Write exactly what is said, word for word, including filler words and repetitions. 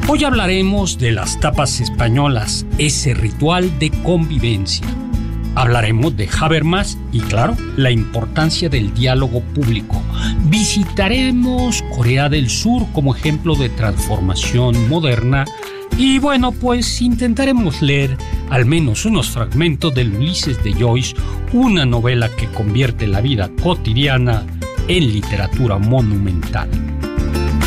Hoy hablaremos de las tapas españolas, ese ritual de convivencia. Hablaremos de Habermas y, claro, la importancia del diálogo público. Visitaremos Corea del Sur como ejemplo de transformación moderna y, bueno, pues intentaremos leer al menos unos fragmentos del Ulises de Joyce, una novela que convierte la vida cotidiana en literatura monumental.